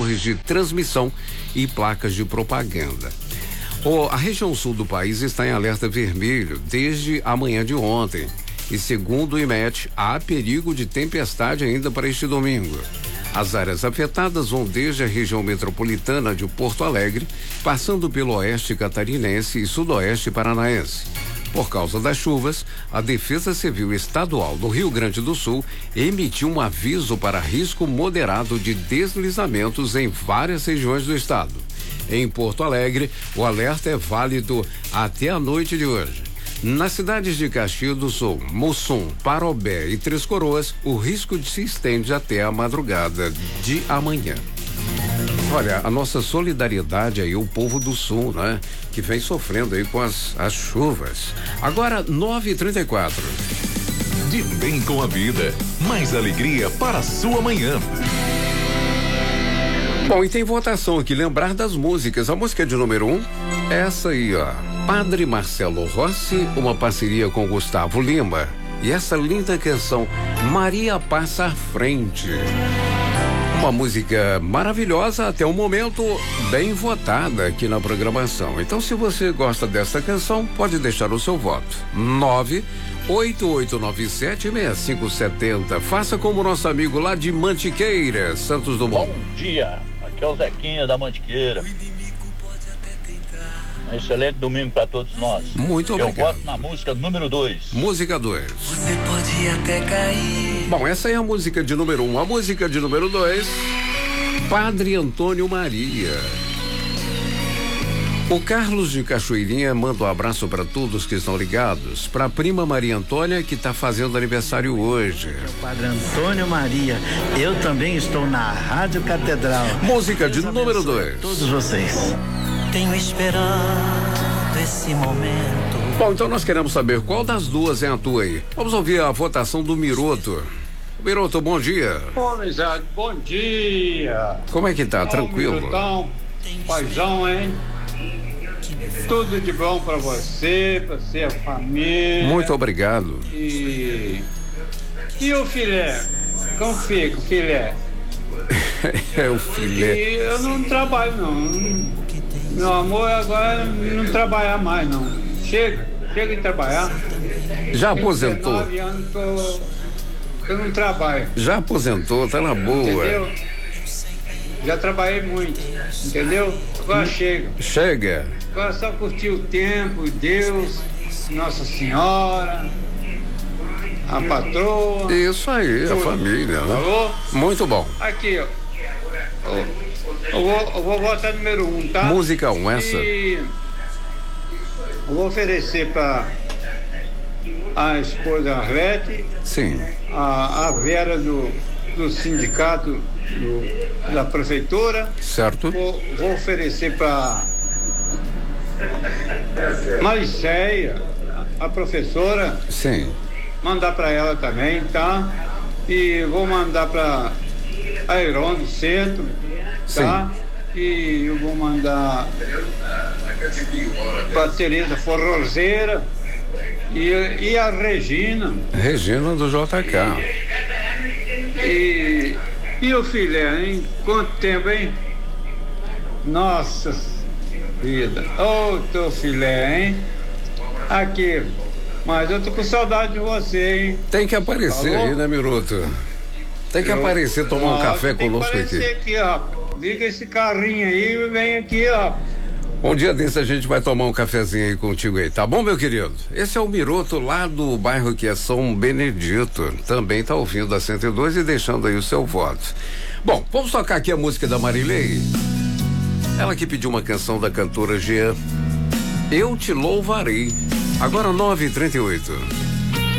torres de transmissão e placas de propaganda. A região sul do país está em alerta vermelho desde a manhã de ontem. E segundo o IMET, há perigo de tempestade ainda para este domingo. As áreas afetadas vão desde a região metropolitana de Porto Alegre, passando pelo oeste catarinense e sudoeste paranaense. Por causa das chuvas, a Defesa Civil Estadual do Rio Grande do Sul emitiu um aviso para risco moderado de deslizamentos em várias regiões do estado. Em Porto Alegre, o alerta é válido até a noite de hoje. Nas cidades de Caxias do Sul, Mussum, Parobé e Três Coroas, o risco se estende até a madrugada de amanhã. Olha, a nossa solidariedade aí, o povo do Sul, né? Que vem sofrendo aí com as chuvas. Agora, 9h34. De bem com a vida, mais alegria para a sua manhã. Bom, e tem votação aqui, lembrar das músicas. A música de número 1, essa aí, ó. Padre Marcelo Rossi, uma parceria com Gustavo Lima. E essa linda canção, Maria Passa à Frente. Uma música maravilhosa, até o momento bem votada aqui na programação. Então, se você gosta dessa canção, pode deixar o seu voto. 988976570. Faça como nosso amigo lá de Mantiqueira, Santos Dumont. Bom dia, aqui é o Zequinha da Mantiqueira. Um excelente domingo para todos nós. Muito obrigado. Eu voto na música número 2. Música 2. Você pode até cair. Bom, essa é a música de número 1. A música de número 2, Padre Antônio Maria. O Carlos de Cachoeirinha manda um abraço para todos que estão ligados. Para a prima Maria Antônia, que está fazendo aniversário hoje. Padre Antônio Maria, eu também estou na Rádio Catedral. Música de número 2. Todos vocês. Tenho esperando esse momento. Bom, então nós queremos saber qual das duas é a tua aí. Vamos ouvir a votação do Miroto. Miroto, bom dia. Ô, amizade, bom dia. Como é que tá? Tranquilo? Mirotão, paizão, hein? Tudo de bom pra você, pra sua família. Muito obrigado. E o filé? Como fica o filé? É o filé. E eu não trabalho, não. Meu amor agora não trabalhar mais, não. Chega de trabalhar. Já aposentou? 19 anos que eu não trabalho. Já aposentou, tá na boa. Entendeu? Já trabalhei muito, entendeu? Agora chega. Chega. Agora só curtir o tempo, Deus, Nossa Senhora, a patroa. Isso aí, a família, né? Falou? Muito bom. Aqui, ó. Eu vou votar número 1, tá? Música 1, essa. E eu vou oferecer para a esposa Arlete, Sim. a Vera do sindicato da prefeitura. Certo. Vou oferecer para Mariceia, a professora. Sim. Mandar para ela também, tá? E vou mandar para Airon do centro, tá? Sim. E eu vou mandar para Tereza Forrozeira e a Regina. Regina do JK. E o filé, hein? Quanto tempo, hein? Nossa vida. Ô, teu filé, hein? Aqui. Mas eu tô com saudade de você, hein? Tem que aparecer. Falou? Aí, né, Miroto? Tem que aparecer, tomar um café conosco aqui. Aqui, ó. Liga esse carrinho aí e vem aqui, ó. Um dia desse a gente vai tomar um cafezinho aí contigo aí, tá bom, meu querido? Esse é o Miroto lá do bairro que é São Benedito. Também tá ouvindo a 102 e deixando aí o seu voto. Bom, vamos tocar aqui a música da Marilei. Ela que pediu uma canção da cantora Jean. Eu te louvarei. Agora 9h38.